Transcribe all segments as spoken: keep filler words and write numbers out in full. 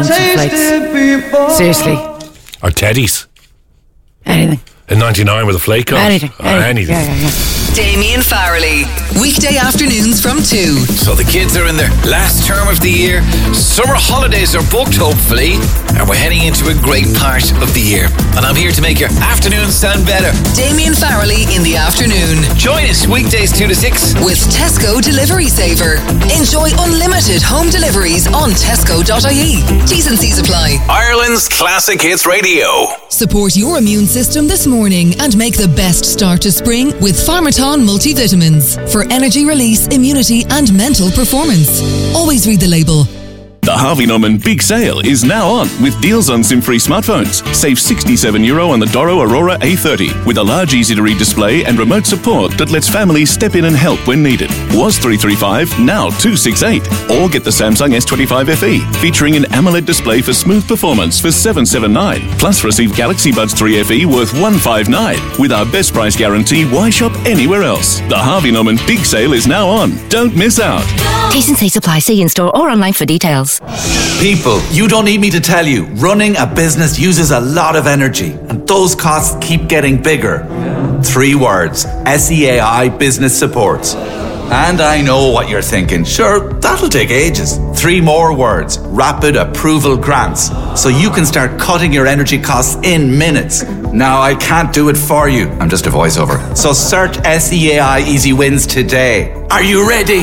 Flakes. Seriously. Or Teddy's. Anything. In ninety-nine with a flake on. Anything. Or anything. anything. Yeah, yeah, yeah. Damien Farrelly, weekday afternoons from two. So the kids are in their last term of the year. Summer holidays are booked, hopefully, and we're heading into a great part of the year. And I'm here to make your afternoon sound better. Damien Farrelly in the afternoon. Join us weekdays two to six with Tesco Delivery Saver. Enjoy unlimited home deliveries on tesco dot I E. T's and C's apply. Ireland's Classic Hits Radio. Support your immune system this morning and make the best start to spring with Pharmaton multivitamins for energy release, immunity and mental performance. Always read the label. The Harvey Norman Big Sale is now on with deals on SIM-free smartphones. Save sixty-seven euro on the Doro Aurora A thirty with a large easy-to-read display and remote support that lets families step in and help when needed. Was three thirty-five, now two sixty-eight. Or get the Samsung S twenty-five F E featuring an AMOLED display for smooth performance for seven seventy-nine. Plus receive Galaxy Buds three F E worth one fifty-nine. With our best price guarantee, why shop anywhere else? The Harvey Norman Big Sale is now on. Don't miss out. T's and C's apply. See in store or online for details. People, you don't need me to tell you, running a business uses a lot of energy and those costs keep getting bigger. Three words, S E A I Business Supports. And I know what you're thinking, sure, that'll take ages. Three more words, Rapid Approval Grants, so you can start cutting your energy costs in minutes. Now, I can't do it for you, I'm just a voiceover. So search S E A I Easy Wins today. Are you ready?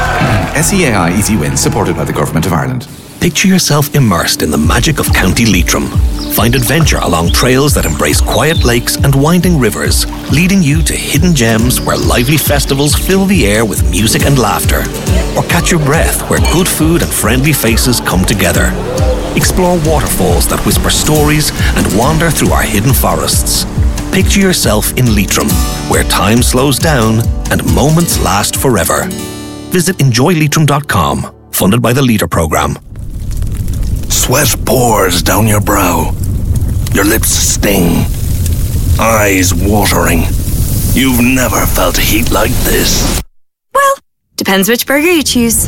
S E A I Easy Wins, supported by the Government of Ireland. Picture yourself immersed in the magic of County Leitrim. Find adventure along trails that embrace quiet lakes and winding rivers, leading you to hidden gems where lively festivals fill the air with music and laughter. Or catch your breath where good food and friendly faces come together. Explore waterfalls that whisper stories and wander through our hidden forests. Picture yourself in Leitrim, where time slows down and moments last forever. Visit enjoy leitrim dot com, funded by the Leader Programme. Sweat pours down your brow. Your lips sting. Eyes watering. You've never felt heat like this. Well, depends which burger you choose.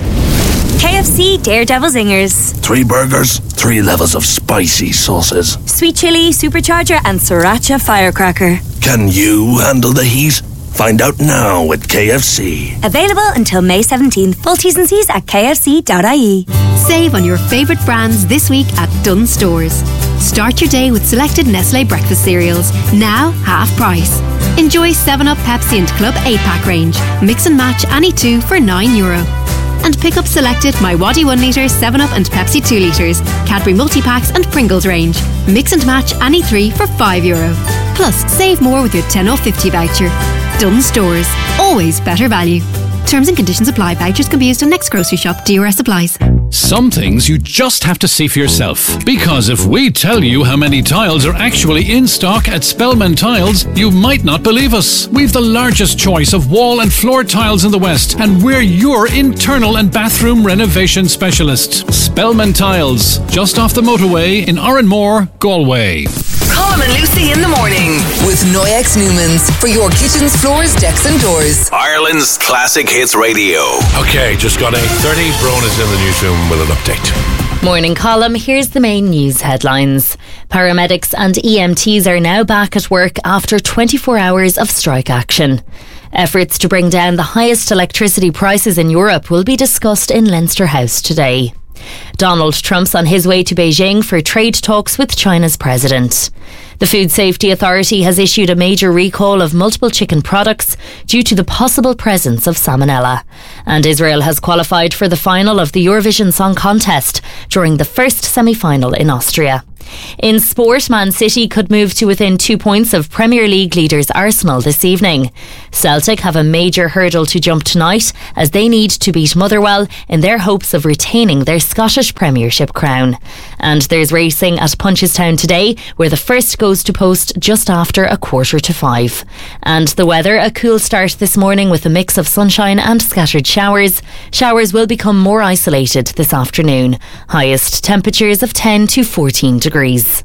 K F C Daredevil Zingers. Three burgers, three levels of spicy sauces. Sweet chili, supercharger and sriracha firecracker. Can you handle the heat? Find out now at K F C. Available until May seventeenth. Full T's and C's at k f c dot I E. Save on your favourite brands this week at Dunnes Stores. Start your day with selected Nestlé breakfast cereals, now half price. Enjoy seven up, Pepsi and Club eight pack range. Mix and match any two for nine euro. And pick up selected My Waddy one litre, seven up and Pepsi two litres, Cadbury multi-packs and Pringles range. Mix and match any three for five euro. Plus, save more with your ten off fifty voucher. Dunnes Stores. Always better value. Terms and conditions apply. Vouchers can be used in next grocery shop. D R S applies. Some things you just have to see for yourself. Because if we tell you how many tiles are actually in stock at Spellman Tiles, you might not believe us. We've the largest choice of wall and floor tiles in the West, and we're your internal and bathroom renovation specialist. Spellman Tiles, just off the motorway in Oranmore, Galway. Colm and Lucy in the morning with Noyex Newmans for your kitchens, floors, decks and doors. Ireland's Classic Hits Radio. Okay, just got eight thirty. Bron is in the newsroom with an update. Morning column. Here's the main news headlines. Paramedics and E M Ts are now back at work after twenty-four hours of strike action. Efforts to bring down the highest electricity prices in Europe will be discussed in Leinster House today. Donald Trump's on his way to Beijing for trade talks with China's president. The Food Safety Authority has issued a major recall of multiple chicken products due to the possible presence of salmonella. And Israel has qualified for the final of the Eurovision Song Contest during the first semi-final in Austria. In sport, Man City could move to within two points of Premier League leaders Arsenal this evening. Celtic have a major hurdle to jump tonight as they need to beat Motherwell in their hopes of retaining their Scottish Premiership crown. And there's racing at Punchestown today, where the first goes to post just after a quarter to five. And the weather, a cool start this morning with a mix of sunshine and scattered showers. Showers will become more isolated this afternoon. Highest temperatures of ten to fourteen degrees.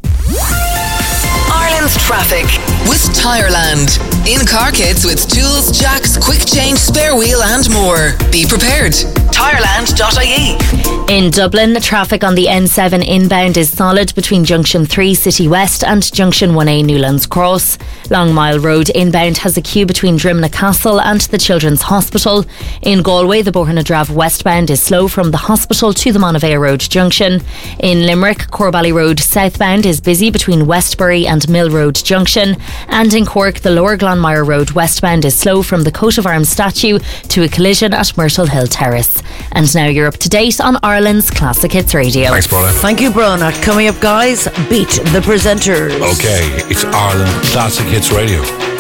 Ireland's traffic with Tireland. In car kits with tools, jacks, quick change, spare wheel and more. Be prepared. tireland dot I E. In Dublin, traffic on the N seven inbound is solid between Junction three City West and Junction one A Newlands Cross. Long Mile Road inbound has a queue between Drimna Castle and the Children's Hospital. In Galway, the Bohernadrave westbound is slow from the hospital to the Monavea Road junction. In Limerick, Corbally Road southbound is busy between Westbury and Mill Road junction. And in Cork, the Lower Glanmire Road westbound is slow from the Coat of Arms statue to a collision at Myrtle Hill Terrace. And now you're up to date on Ireland's Classic Hits Radio. Thanks, Brona. Thank you, Brona. Coming up, guys, Beat the Presenters. Okay, it's Ireland Classic Hits Radio.